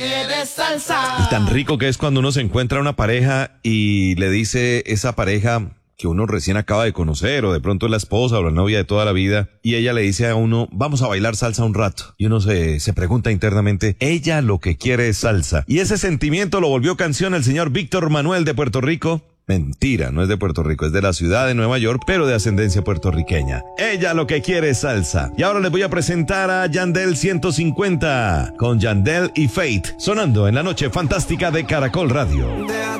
¿Quieres salsa? Y tan rico que es cuando uno se encuentra una pareja y le dice esa pareja que uno recién acaba de conocer, o de pronto es la esposa o la novia de toda la vida, y ella le dice a uno, vamos a bailar salsa un rato. Y uno se pregunta internamente, ella lo que quiere es salsa. Y ese sentimiento lo volvió canción el señor Víctor Manuel de Puerto Rico. Mentira, no es de Puerto Rico, es de la ciudad de Nueva York, pero de ascendencia puertorriqueña. Ella lo que quiere es salsa. Y ahora les voy a presentar a Yandel 150, con Yandel y Fate, sonando en la noche fantástica de Caracol Radio.